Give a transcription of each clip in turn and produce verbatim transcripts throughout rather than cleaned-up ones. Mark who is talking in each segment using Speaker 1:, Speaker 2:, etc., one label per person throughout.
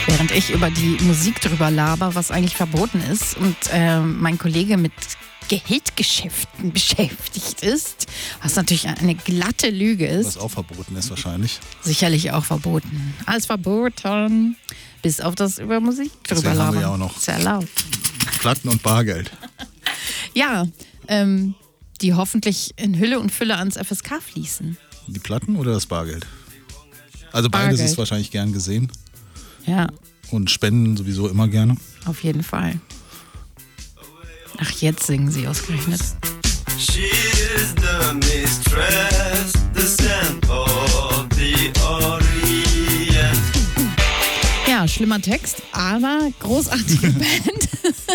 Speaker 1: Während ich über die Musik drüber laber, was eigentlich verboten ist und äh, mein Kollege mit Geldgeschäften beschäftigt ist, was natürlich eine glatte Lüge ist.
Speaker 2: Was auch verboten ist wahrscheinlich.
Speaker 1: Sicherlich auch verboten. Alles verboten, bis auf das über Musik drüber
Speaker 2: Deswegen
Speaker 1: labern.
Speaker 2: haben wir ja auch noch
Speaker 1: Sehr laut.
Speaker 2: Platten und Bargeld.
Speaker 1: Ja, ähm, die hoffentlich in Hülle und Fülle ans F S K fließen.
Speaker 2: Die Platten oder das Bargeld? Also beides
Speaker 1: Bargeld.
Speaker 2: ist wahrscheinlich gern gesehen.
Speaker 1: Ja,
Speaker 2: Und spenden sowieso immer gerne.
Speaker 1: auf jeden Fall. Ach, jetzt singen sie ausgerechnet.
Speaker 3: She is the mistress, the scent of the Orient.
Speaker 1: Ja, schlimmer Text, aber großartige Band.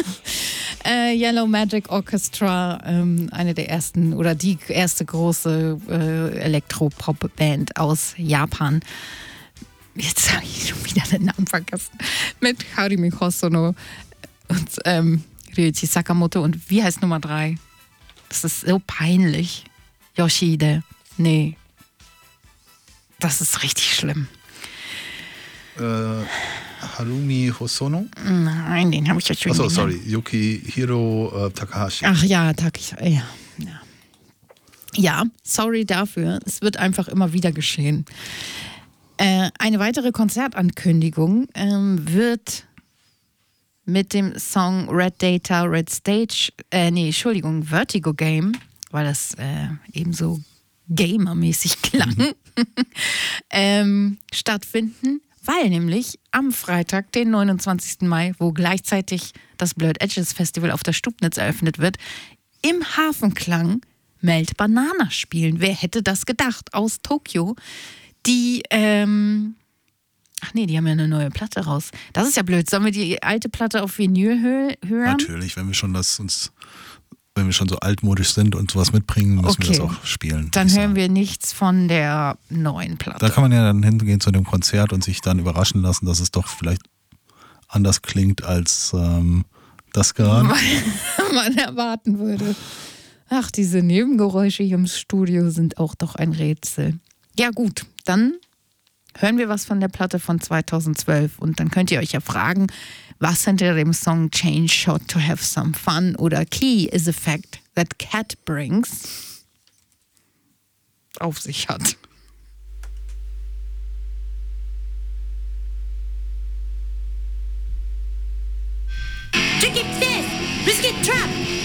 Speaker 1: äh, Yellow Magic Orchestra, ähm, eine der ersten oder die erste große äh, Elektropop-Band aus Japan. Jetzt habe ich schon wieder den Namen vergessen. Mit Harimi Hosono und ähm, Ryuichi Sakamoto. Und wie heißt Nummer drei? Das ist so peinlich. Yoshide. Nee. Das ist richtig schlimm.
Speaker 2: Äh, Harumi Hosono?
Speaker 1: Nein, den habe ich ja schon
Speaker 2: Achso,
Speaker 1: genannt.
Speaker 2: sorry. Yukihiro äh, Takahashi.
Speaker 1: Ach ja, Taki. Ja, ja. Ja, sorry dafür. Es wird einfach immer wieder geschehen. Äh, eine weitere Konzertankündigung ähm, wird mit dem Song Red Data, Red Stage, äh, nee, Entschuldigung, Vertigo Game, weil das äh, eben so gamermäßig klang, ähm, stattfinden, weil nämlich am Freitag, den neunundzwanzigsten Mai, wo gleichzeitig das Blurred Edges Festival auf der Stubnitz eröffnet wird, im Hafenklang Melt Banana spielen. Wer hätte das gedacht? Aus Tokio. Die, ähm, ach nee, die haben ja eine neue Platte raus. Das ist ja blöd. Sollen wir die alte Platte auf Vinyl hö- hören?
Speaker 2: Natürlich, wenn wir schon das uns, wenn wir schon so altmodisch sind und sowas mitbringen, müssen
Speaker 1: Okay.
Speaker 2: wir das auch spielen.
Speaker 1: Dann
Speaker 2: würde ich
Speaker 1: hören
Speaker 2: sagen.
Speaker 1: wir nichts von der neuen Platte.
Speaker 2: Da kann man ja dann hingehen zu dem Konzert und sich dann überraschen lassen, dass es doch vielleicht anders klingt als ähm, das gerade.
Speaker 1: man erwarten würde. Ach, diese Nebengeräusche hier im Studio sind auch doch ein Rätsel. Ja gut, dann hören wir was von der Platte von zweitausendzwölf und dann könnt ihr euch ja fragen, was hinter dem Song Change Shot to Have Some Fun oder Key is a Fact That Cat Brings auf sich hat.